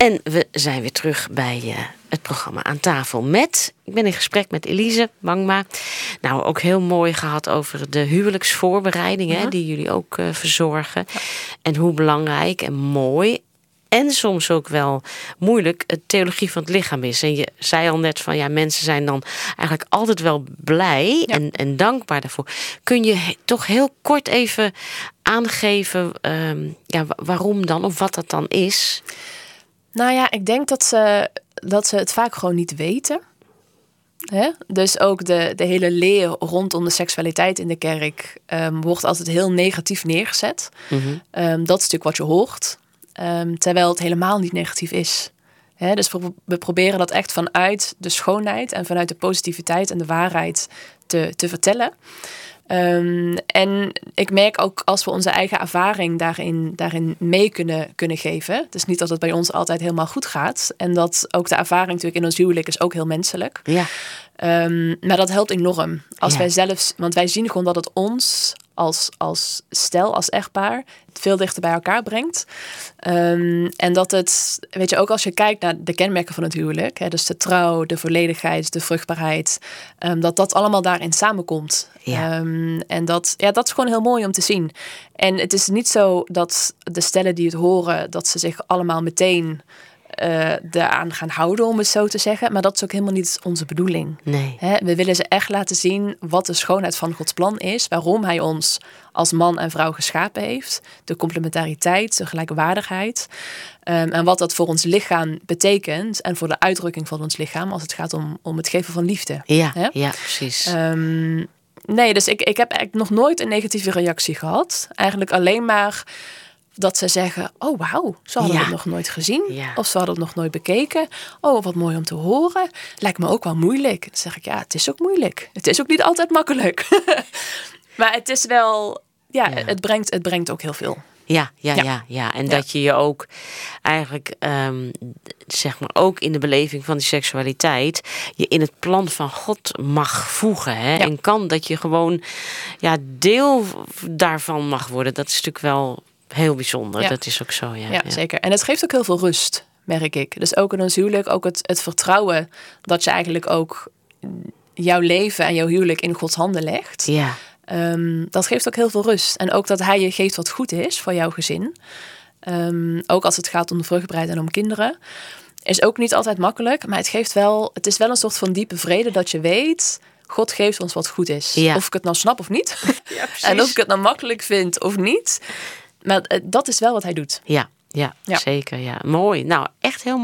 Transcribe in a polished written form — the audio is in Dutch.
En we zijn weer terug bij het programma Aan tafel met... Ik ben in gesprek met Elise Bangma. Nou, ook heel mooi gehad over de huwelijksvoorbereidingen... die jullie ook verzorgen. Ja. En hoe belangrijk en mooi... en soms ook wel moeilijk het theologie van het lichaam is. En je zei al net van, ja, mensen zijn dan eigenlijk altijd wel blij... en dankbaar daarvoor. Kun je toch heel kort even aangeven waarom dan... of wat dat dan is... Nou ja, ik denk dat ze het vaak gewoon niet weten. Hè? Dus ook de hele leer rondom de seksualiteit in de kerk... wordt altijd heel negatief neergezet. Mm-hmm. Dat is natuurlijk wat je hoort. Terwijl het helemaal niet negatief is. Hè? Dus we proberen dat echt vanuit de schoonheid... en vanuit de positiviteit en de waarheid te vertellen... En ik merk ook als we onze eigen ervaring daarin mee kunnen geven. Het is niet dat het bij ons altijd helemaal goed gaat. En dat ook de ervaring natuurlijk in ons huwelijk is ook heel menselijk. Ja. Maar dat helpt enorm. Als wij zelfs, want wij zien gewoon dat het ons als stel, als echtpaar, veel dichter bij elkaar brengt. En dat het, weet je, ook als je kijkt naar de kenmerken van het huwelijk, hè, dus de trouw, de volledigheid, de vruchtbaarheid, dat allemaal daarin samenkomt. Ja. En dat is gewoon heel mooi om te zien. En het is niet zo dat de stellen die het horen, dat ze zich allemaal meteen daaraan gaan houden, om het zo te zeggen. Maar dat is ook helemaal niet onze bedoeling. Nee. We willen ze echt laten zien wat de schoonheid van Gods plan is. Waarom hij ons als man en vrouw geschapen heeft. De complementariteit, de gelijkwaardigheid. En wat dat voor ons lichaam betekent. En voor de uitdrukking van ons lichaam. Als het gaat om het geven van liefde. Ja, ja, precies. Nee, dus ik heb eigenlijk nog nooit een negatieve reactie gehad. Eigenlijk alleen maar... dat ze zeggen, oh wauw, ze hadden het nog nooit gezien. Ja. Of ze hadden het nog nooit bekeken. Oh, wat mooi om te horen. Lijkt me ook wel moeilijk. Dan zeg ik, ja, het is ook moeilijk. Het is ook niet altijd makkelijk. Maar het is wel, het brengt ook heel veel. Ja. En dat je ook eigenlijk, zeg maar ook in de beleving van die seksualiteit, je in het plan van God mag voegen. Hè? Ja. En kan dat je gewoon deel daarvan mag worden. Dat is natuurlijk wel heel bijzonder. Ja. Dat is ook zo, ja, zeker. En het geeft ook heel veel rust, merk ik. Dus ook in ons huwelijk, ook het vertrouwen dat je eigenlijk ook jouw leven en jouw huwelijk in Gods handen legt. Ja. Dat geeft ook heel veel rust. En ook dat hij je geeft wat goed is voor jouw gezin. Ook als het gaat om de vruchtbaarheid en om kinderen. Is ook niet altijd makkelijk, maar het is wel een soort van diepe vrede dat je weet, God geeft ons wat goed is. Ja. Of ik het nou snap of niet. Ja, en of ik het nou makkelijk vind of niet. Maar dat is wel wat hij doet. Ja, zeker. Ja. Mooi. Nou, echt heel mooi.